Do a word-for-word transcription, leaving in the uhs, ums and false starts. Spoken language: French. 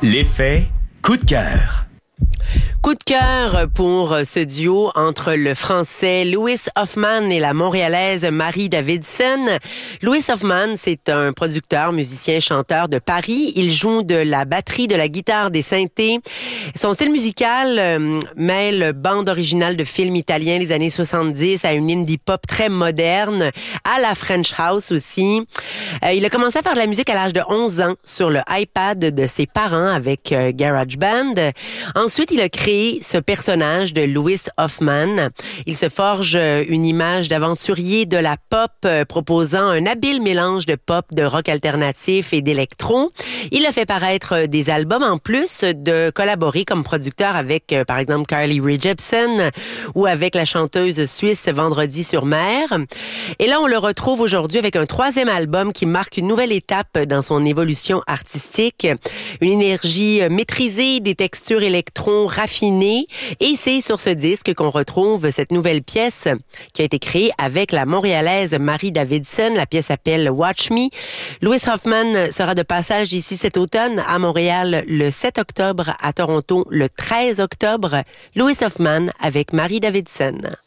L'effet coup de cœur. Coup de cœur pour ce duo entre le français Louis Hoffman et la montréalaise Marie Davidson. Louis Hoffman, c'est un producteur, musicien, chanteur de Paris. Il joue de la batterie, de la guitare, des synthés. Son style musical euh, mêle bande originale de films italiens des années soixante-dix à une indie pop très moderne, à la French House aussi. Euh, il a commencé à faire de la musique à l'âge de onze ans sur le iPad de ses parents avec euh, GarageBand. Ensuite, il a créé ce personnage de Louis Hoffman. Il se forge une image d'aventurier de la pop, euh, proposant un habile mélange de pop, de rock alternatif et d'électro. Il a fait paraître des albums en plus de collaborer comme producteur avec, euh, par exemple, Carly Rae Jepsen ou avec la chanteuse suisse Vendredi sur Mer. Et là, on le retrouve aujourd'hui avec un troisième album qui marque une nouvelle étape dans son évolution artistique. Une énergie maîtrisée, des textures électro raffinées. Et c'est sur ce disque qu'on retrouve cette nouvelle pièce qui a été créée avec la montréalaise Marie Davidson. La pièce s'appelle Watch Me. Louis Hoffman sera de passage ici cet automne à Montréal le sept octobre, à Toronto le treize octobre. Louis Hoffman avec Marie Davidson.